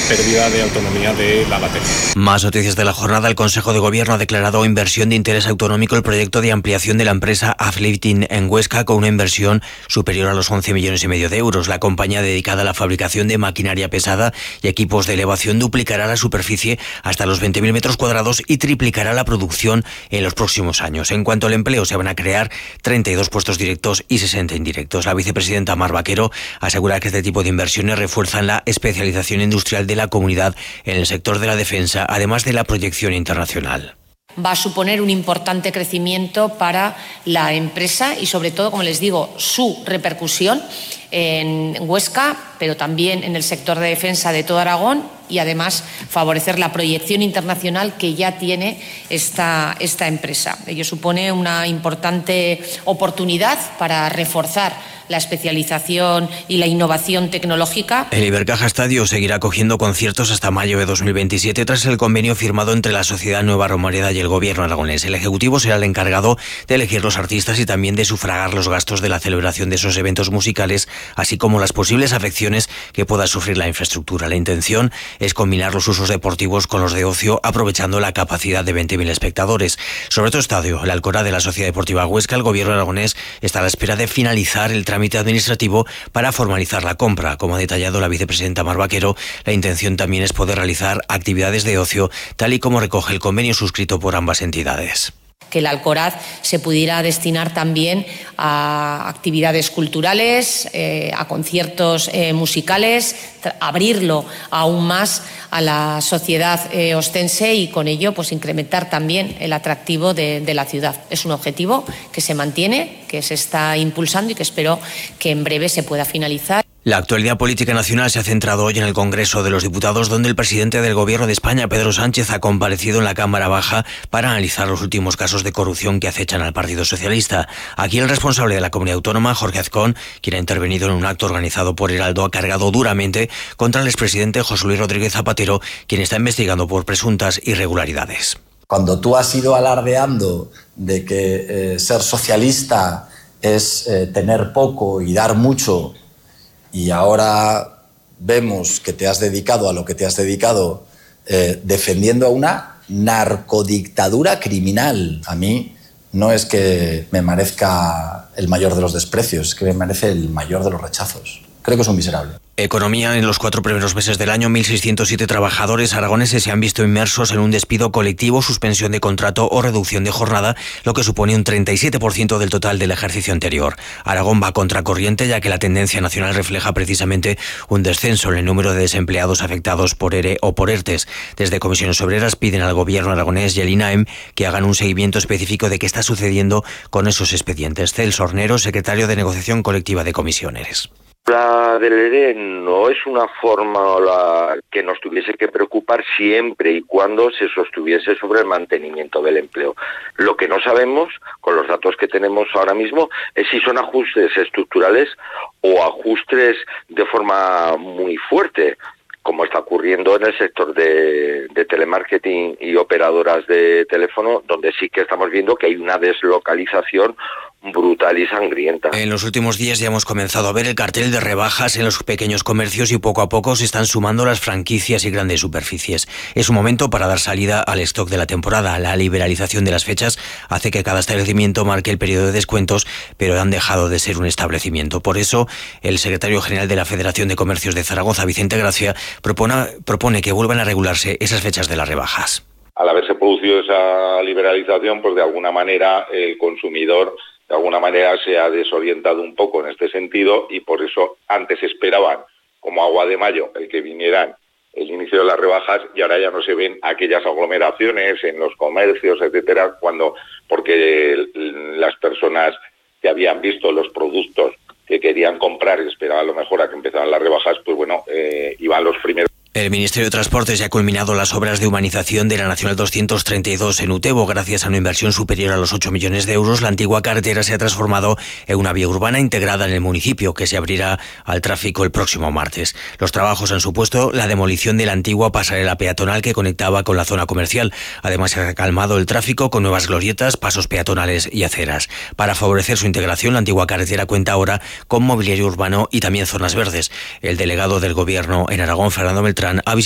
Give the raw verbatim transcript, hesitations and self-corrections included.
pérdida de autonomía de la batería. Más noticias de la jornada. El Consejo de Gobierno ha declarado inversión de interés autonómico el proyecto de ampliación de la empresa Aflifting en Huesca con una inversión superior a los once millones y medio de euros. La compañía dedicada a la fabricación de maquinaria pesada y equipos de elevación duplicará la superficie hasta los veinte mil metros cuadrados y triplicará la producción en los próximos años. En cuanto al empleo, se van a crear treinta y dos puestos directos y sesenta indirectos. La vicepresidenta Mar Vaquero asegura que este tipo de inversiones refuerzan la especialización industrial de la comunidad en el sector de la defensa, además de la proyección internacional. Va a suponer un importante crecimiento para la empresa y, sobre todo, como les digo, su repercusión en Huesca, pero también en el sector de defensa de todo Aragón y, además, favorecer la proyección internacional que ya tiene esta, esta empresa. Ello supone una importante oportunidad para reforzar la especialización y la innovación tecnológica. El Ibercaja Estadio seguirá acogiendo conciertos hasta mayo de dos mil veintisiete tras el convenio firmado entre la Sociedad Nueva Romareda y el Gobierno aragonés. El Ejecutivo será el encargado de elegir los artistas y también de sufragar los gastos de la celebración de esos eventos musicales, así como las posibles afecciones que pueda sufrir la infraestructura. La intención es combinar los usos deportivos con los de ocio, aprovechando la capacidad de veinte mil espectadores. Sobre otro estadio, el Alcoraz de la Sociedad Deportiva Huesca, el Gobierno aragonés está a la espera de finalizar el trámite administrativo para formalizar la compra. Como ha detallado la vicepresidenta Mar Vaquero, la intención también es poder realizar actividades de ocio, tal y como recoge el convenio suscrito por ambas entidades. Que el Alcoraz se pudiera destinar también a actividades culturales, eh, a conciertos eh, musicales, abrirlo aún más a la sociedad eh, ostense y con ello pues incrementar también el atractivo de, de la ciudad. Es un objetivo que se mantiene, que se está impulsando y que espero que en breve se pueda finalizar. La actualidad política nacional se ha centrado hoy en el Congreso de los Diputados, donde el presidente del Gobierno de España, Pedro Sánchez, ha comparecido en la Cámara Baja para analizar los últimos casos de corrupción que acechan al Partido Socialista. Aquí el responsable de la comunidad autónoma, Jorge Azcón, quien ha intervenido en un acto organizado por Heraldo, ha cargado duramente contra el expresidente José Luis Rodríguez Zapatero, quien está investigando por presuntas irregularidades. Cuando tú has ido alardeando de que eh, ser socialista es eh, tener poco y dar mucho, y ahora vemos que te has dedicado a lo que te has dedicado eh, defendiendo a una narcodictadura criminal. A mí no es que me merezca el mayor de los desprecios, es que me merece el mayor de los rechazos. Creo que es un miserable. Economía. En los cuatro primeros meses del año, mil seiscientos siete trabajadores aragoneses se han visto inmersos en un despido colectivo, suspensión de contrato o reducción de jornada, lo que supone un treinta y siete por ciento del total del ejercicio anterior. Aragón va a contracorriente, ya que la tendencia nacional refleja precisamente un descenso en el número de desempleados afectados por ERE o por ERTES. Desde Comisiones Obreras piden al Gobierno aragonés y al INAEM que hagan un seguimiento específico de qué está sucediendo con esos expedientes. Celso Hornero, secretario de Negociación Colectiva de Comisiones. La del ERE no es una fórmula que nos tuviese que preocupar siempre y cuando se sostuviese sobre el mantenimiento del empleo. Lo que no sabemos, con los datos que tenemos ahora mismo, es si son ajustes estructurales o ajustes de forma muy fuerte, como está ocurriendo en el sector de, de telemarketing y operadoras de teléfono, donde sí que estamos viendo que hay una deslocalización brutal y sangrienta. En los últimos días ya hemos comenzado a ver el cartel de rebajas en los pequeños comercios y poco a poco se están sumando las franquicias y grandes superficies. Es un momento para dar salida al stock de la temporada. La liberalización de las fechas hace que cada establecimiento marque el periodo de descuentos, pero han dejado de ser un establecimiento. Por eso, el secretario general de la Federación de Comercios de Zaragoza, Vicente Gracia, propone, propone que vuelvan a regularse esas fechas de las rebajas. Al haberse producido esa liberalización, pues de alguna manera el consumidor de alguna manera se ha desorientado un poco en este sentido y por eso antes esperaban como agua de mayo el que vinieran el inicio de las rebajas y ahora ya no se ven aquellas aglomeraciones en los comercios, etcétera, cuando porque las personas que habían visto los productos que querían comprar y esperaban a lo mejor a que empezaran las rebajas, pues bueno, eh, iban los primeros. El Ministerio de Transportes ya ha culminado las obras de humanización de la Nacional doscientos treinta y dos en Utebo. Gracias a una inversión superior a los ocho millones de euros, la antigua carretera se ha transformado en una vía urbana integrada en el municipio, que se abrirá al tráfico el próximo martes. Los trabajos han supuesto la demolición de la antigua pasarela peatonal que conectaba con la zona comercial. Además, se ha calmado el tráfico con nuevas glorietas, pasos peatonales y aceras. Para favorecer su integración, la antigua carretera cuenta ahora con mobiliario urbano y también zonas verdes. El delegado del Gobierno en Aragón, Fernando Beltrán, ha visitado